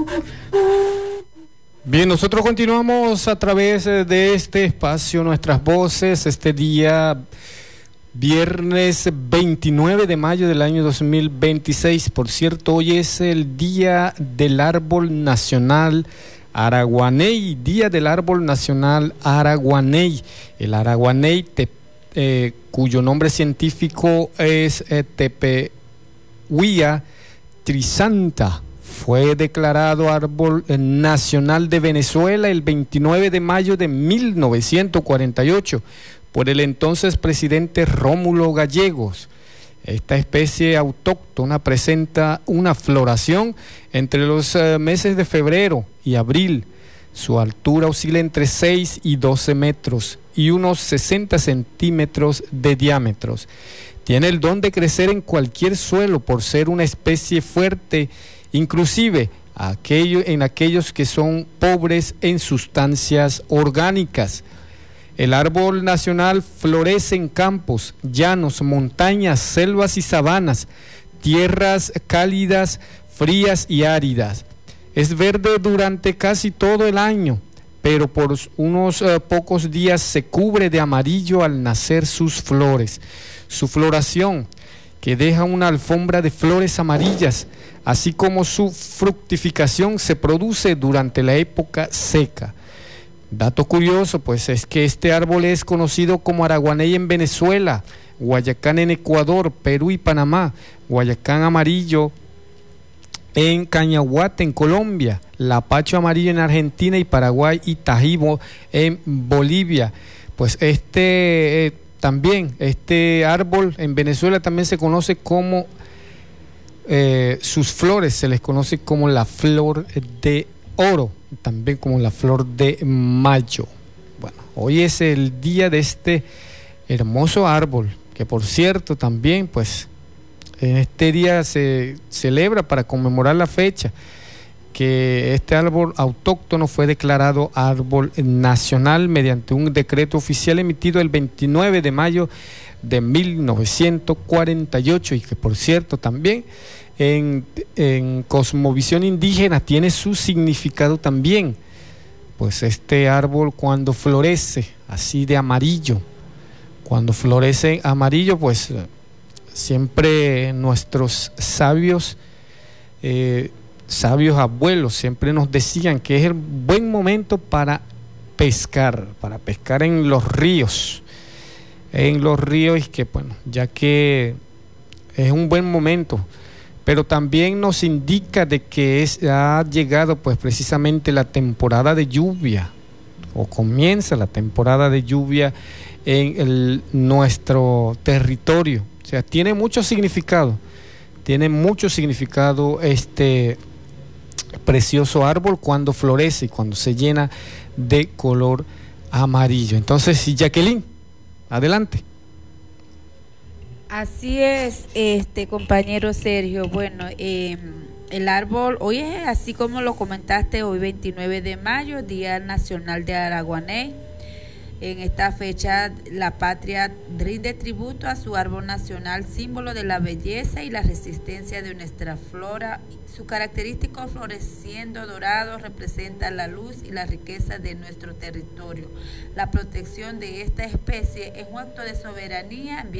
Bien, nosotros continuamos a través de este espacio, Nuestras Voces, este día viernes 29 de mayo del año 2026. Por cierto, hoy es el Día del Árbol Nacional Araguaney, Día del Árbol Nacional Araguaney. El Araguaney, cuyo nombre científico es Tepehuia trisanta, fue declarado Árbol Nacional de Venezuela el 29 de mayo de 1948 por el entonces presidente Rómulo Gallegos. Esta especie autóctona presenta una floración entre los meses de febrero y abril. Su altura oscila entre 6 y 12 metros y unos 60 centímetros de diámetro. Tiene el don de crecer en cualquier suelo por ser una especie fuerte, inclusive en aquellos que son pobres en sustancias orgánicas. El árbol nacional florece en campos, llanos, montañas, selvas y sabanas, tierras cálidas, frías y áridas. Es verde durante casi todo el año, pero por unos pocos días se cubre de amarillo al nacer sus flores. Su floración, que deja una alfombra de flores amarillas, así como su fructificación, se produce durante la época seca. Dato curioso, pues, es que este árbol es conocido como araguaney en Venezuela, guayacán en Ecuador, Perú y Panamá, guayacán amarillo en Cañaguate en Colombia, lapacho amarillo en Argentina y Paraguay y tajibo en Bolivia. Pues este árbol en Venezuela también se conoce como sus flores se les conoce como la flor de oro, también como la flor de mayo. Bueno, hoy es el día de este hermoso árbol, que por cierto también, pues, en este día se celebra para conmemorar la fecha que este árbol autóctono fue declarado árbol nacional mediante un decreto oficial emitido el 29 de mayo de 1948 y que por cierto también en cosmovisión indígena tiene su significado también, pues este árbol cuando florece así de amarillo, cuando florece amarillo, pues siempre nuestros sabios abuelos siempre nos decían que es el buen momento para pescar en los ríos, y que bueno, ya que es un buen momento, pero también nos indica de que ha llegado pues precisamente la temporada de lluvia, o comienza la temporada de lluvia en nuestro territorio. O sea, tiene mucho significado este precioso árbol cuando florece y cuando se llena de color amarillo. Entonces, Jacqueline, adelante. Así es, compañero Sergio. Bueno, el árbol, hoy es así como lo comentaste, hoy 29 de mayo, Día Nacional de Araguaney. En esta fecha, la patria rinde tributo a su árbol nacional, símbolo de la belleza y la resistencia de nuestra flora. Su característico floreciendo dorado representa la luz y la riqueza de nuestro territorio. La protección de esta especie es un acto de soberanía